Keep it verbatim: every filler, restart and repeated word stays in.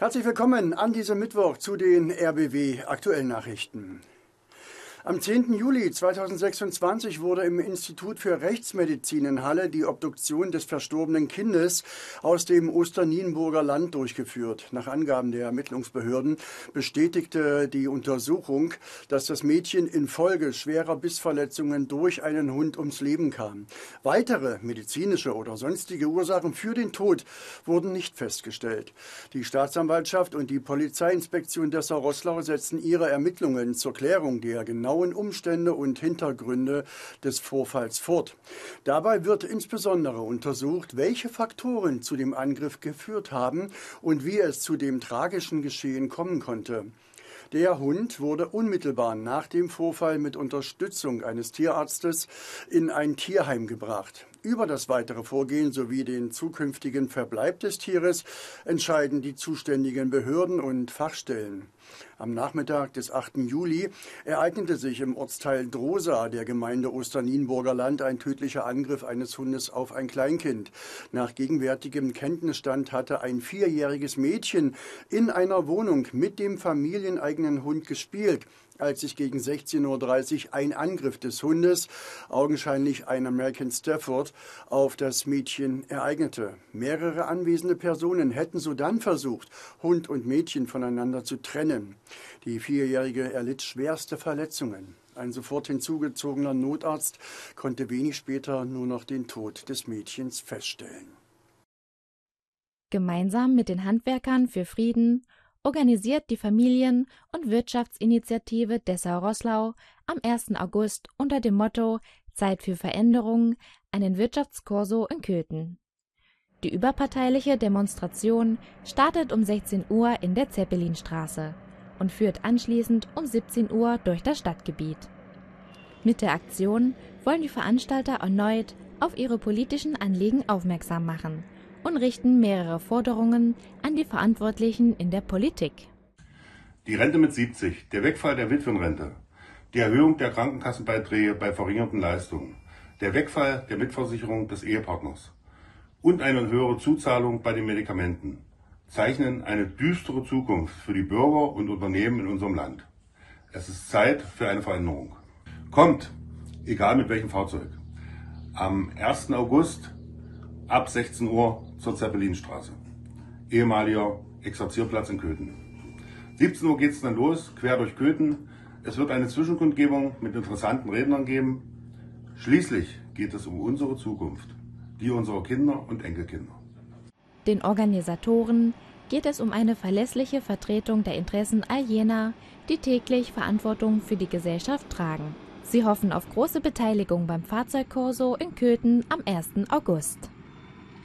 Herzlich willkommen an diesem Mittwoch zu den R B W Aktuellen Nachrichten. Am zehnten Juli zweitausendsechsundzwanzig wurde im Institut für Rechtsmedizin in Halle die Obduktion des verstorbenen Kindes aus dem Osternienburger Land durchgeführt. Nach Angaben der Ermittlungsbehörden bestätigte die Untersuchung, dass das Mädchen infolge schwerer Bissverletzungen durch einen Hund ums Leben kam. Weitere medizinische oder sonstige Ursachen für den Tod wurden nicht festgestellt. Die Staatsanwaltschaft und die Polizeiinspektion Dessau-Roßlau setzen ihre Ermittlungen zur Klärung der genauen Umstände und Hintergründe des Vorfalls fort. Dabei wird insbesondere untersucht, welche Faktoren zu dem Angriff geführt haben und wie es zu dem tragischen Geschehen kommen konnte. Der Hund wurde unmittelbar nach dem Vorfall mit Unterstützung eines Tierarztes in ein Tierheim gebracht. Über das weitere Vorgehen sowie den zukünftigen Verbleib des Tieres entscheiden die zuständigen Behörden und Fachstellen. Am Nachmittag des achten Juli ereignete sich im Ortsteil Drosa der Gemeinde Osternienburger Land ein tödlicher Angriff eines Hundes auf ein Kleinkind. Nach gegenwärtigem Kenntnisstand hatte ein vierjähriges Mädchen in einer Wohnung mit dem familieneigenen Hund gespielt, als sich gegen sechzehn Uhr dreißig ein Angriff des Hundes, augenscheinlich ein American Stafford, auf das Mädchen ereignete. Mehrere anwesende Personen hätten sodann versucht, Hund und Mädchen voneinander zu trennen. Die Vierjährige erlitt schwerste Verletzungen. Ein sofort hinzugezogener Notarzt konnte wenig später nur noch den Tod des Mädchens feststellen. Gemeinsam mit den Handwerkern für Frieden organisiert die Familien- und Wirtschaftsinitiative Dessau-Roßlau am ersten August unter dem Motto Zeit für Veränderung einen Wirtschaftskorso in Köthen. Die überparteiliche Demonstration startet um sechzehn Uhr in der Zeppelinstraße und führt anschließend um siebzehn Uhr durch das Stadtgebiet. Mit der Aktion wollen die Veranstalter erneut auf ihre politischen Anliegen aufmerksam machen und richten mehrere Forderungen an die Verantwortlichen in der Politik. Die Rente mit siebzig, der Wegfall der Witwenrente, die Erhöhung der Krankenkassenbeiträge bei verringerten Leistungen, der Wegfall der Mitversicherung des Ehepartners und eine höhere Zuzahlung bei den Medikamenten zeichnen eine düstere Zukunft für die Bürger und Unternehmen in unserem Land. Es ist Zeit für eine Veränderung. Kommt, egal mit welchem Fahrzeug, am ersten August ab sechzehn Uhr zur Zeppelinstraße, ehemaliger Exerzierplatz in Köthen. siebzehn Uhr geht es dann los, quer durch Köthen. Es wird eine Zwischenkundgebung mit interessanten Rednern geben. Schließlich geht es um unsere Zukunft, die unserer Kinder und Enkelkinder. Den Organisatoren geht es um eine verlässliche Vertretung der Interessen all jener, die täglich Verantwortung für die Gesellschaft tragen. Sie hoffen auf große Beteiligung beim Fahrzeugkorso in Köthen am ersten August.